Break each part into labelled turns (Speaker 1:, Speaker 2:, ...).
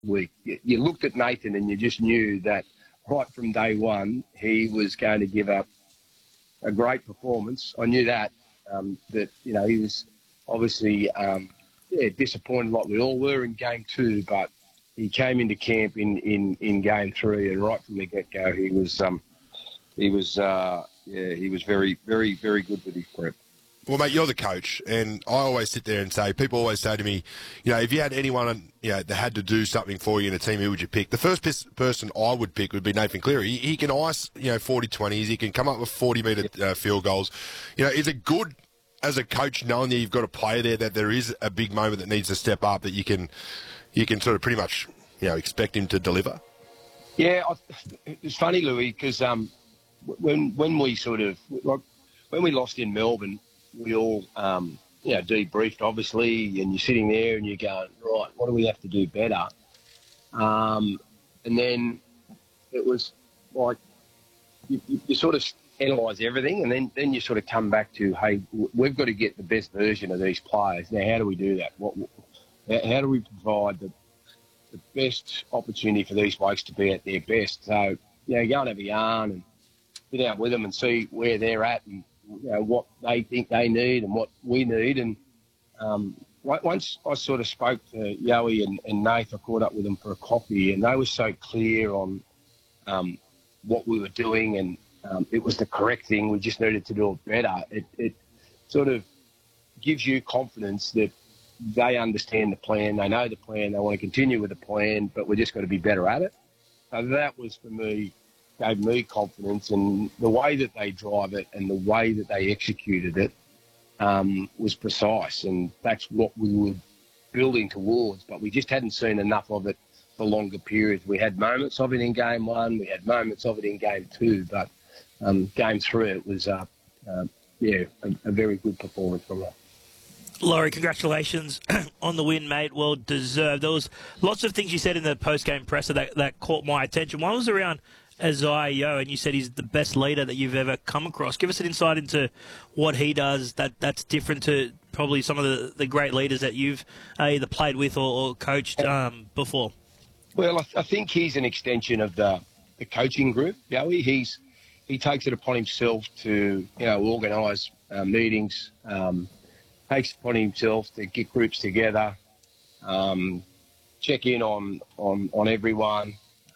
Speaker 1: week. You looked at Nathan and you just knew that right from day one he was going to give up a great performance. I knew that, he was obviously disappointed like we all were in game 2, but he came into camp in game 3, and right from the get-go he was very, very, very good with his prep.
Speaker 2: Well, mate, you're the coach, and I always sit there and say, people always say to me, if you had anyone, that had to do something for you in a team, who would you pick? The first person I would pick would be Nathan Cleary. He can ice, 40-20s. He can come up with 40-metre field goals. Is it good as a coach knowing that you've got a player there, that there is a big moment that needs to step up, that you can sort of pretty much, expect him to deliver?
Speaker 1: Yeah, it's funny, Louis, because when we when we lost in Melbourne, we all, debriefed, obviously, and you're sitting there and you're going, right, what do we have to do better? And then it was like you sort of analyse everything, and then you sort of come back to, hey, we've got to get the best version of these players. Now, how do we do that? How do we provide the best opportunity for these blokes to be at their best? So, go and have a yarn and sit out with them and see where they're at, and what they think they need and what we need. And once I sort of spoke to Yowie and Nath, I caught up with them for a coffee, and they were so clear on what we were doing, and it was the correct thing. We just needed to do it better. It sort of gives you confidence that they understand the plan, they know the plan, they want to continue with the plan, but we're just got to be better at it. So that was, for me, gave me confidence, and the way that they drive it and the way that they executed it was precise, and that's what we were building towards, but we just hadn't seen enough of it for longer periods. We had moments of it in game 1, we had moments of it in game 2, but game 3 it was a very good performance from us.
Speaker 3: Laurie, congratulations on the win, mate. Well deserved. There was lots of things you said in the post-game presser that caught my attention. One was around Isaiah Yeo, and you said he's the best leader that you've ever come across. Give us an insight into what he does that's different to probably some of the great leaders that you've either played with or coached before.
Speaker 1: Well, I think he's an extension of the coaching group, Yowie. He takes it upon himself to organise meetings, takes it upon himself to get groups together, check in on everyone,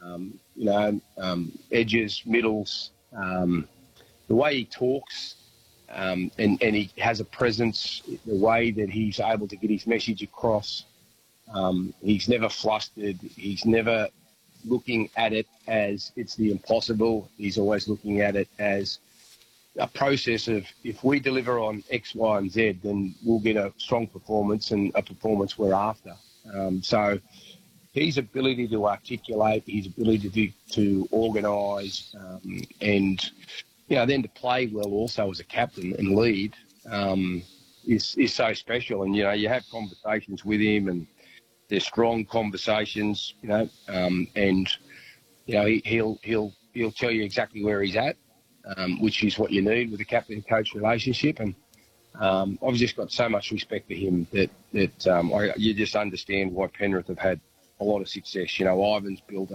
Speaker 1: edges, middles, the way he talks, and he has a presence, the way that he's able to get his message across. He's never flustered. He's never looking at it as it's the impossible. He's always looking at it as a process of, if we deliver on X, Y, and Z, then we'll get a strong performance and a performance we're after. So his ability to articulate, his ability to organise, and then to play well also as a captain and lead is so special. And you have conversations with him, and they're strong conversations. And he'll tell you exactly where he's at, which is what you need with a captain-coach relationship. And I've just got so much respect for him that you just understand why Penrith have had a lot of success. Ivan's built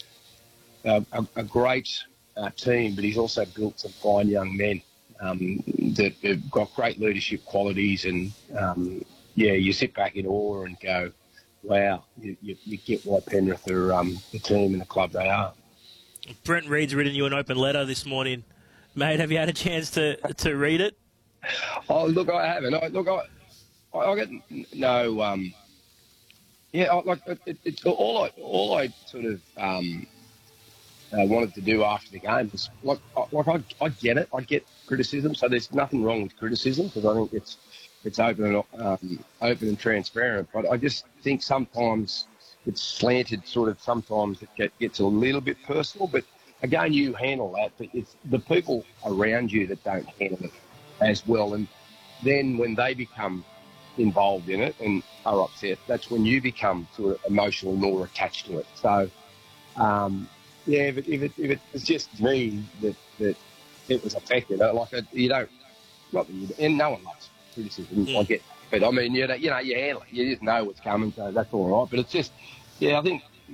Speaker 1: a great team, but he's also built some fine young men that have got great leadership qualities. And, you sit back in awe and go, wow, you get why Penrith are the team and the club they are.
Speaker 3: Brent Read's written you an open letter this morning. Mate, have you had a chance to read it?
Speaker 1: Oh, look, I haven't. I get no. It's all I sort of wanted to do after the game was I get it. I get criticism, so there's nothing wrong with criticism, because I think it's open and transparent. But I just think sometimes it's slanted. Sort of sometimes it gets a little bit personal. But again, you handle that. But it's the people around you that don't handle it as well. And then when they become involved in it and are upset, that's when you become sort of emotional and more attached to it. So, if it was just me that it was affected, and no one loves criticism. I get, but I mean, you handle it. You just know what's coming, so that's all right. But it's just, I think